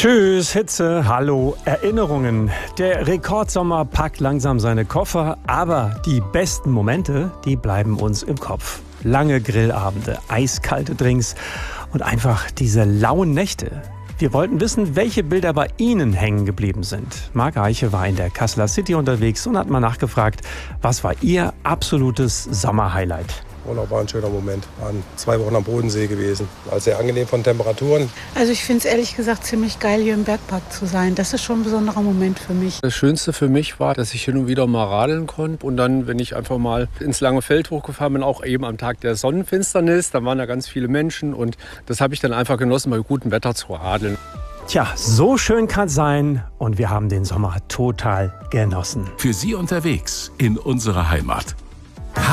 Tschüss, Hitze, hallo, Erinnerungen. Der Rekordsommer packt langsam seine Koffer, aber die besten Momente, die bleiben uns im Kopf. Lange Grillabende, eiskalte Drinks und einfach diese lauen Nächte. Wir wollten wissen, welche Bilder bei Ihnen hängen geblieben sind. Marc Eiche war in der Kasseler City unterwegs und hat mal nachgefragt, was war Ihr absolutes Sommerhighlight? Urlaub war ein schöner Moment. Wir waren 2 Wochen am Bodensee gewesen. War sehr angenehm von Temperaturen. Also ich finde es ehrlich gesagt ziemlich geil, hier im Bergpark zu sein. Das ist schon ein besonderer Moment für mich. Das Schönste für mich war, dass ich hin und wieder mal radeln konnte. Und dann, wenn ich einfach mal ins lange Feld hochgefahren bin, auch eben am Tag der Sonnenfinsternis, da waren da ganz viele Menschen. Und das habe ich dann einfach genossen, bei gutem Wetter zu radeln. Tja, so schön kann es sein und wir haben den Sommer total genossen. Für Sie unterwegs in unserer Heimat.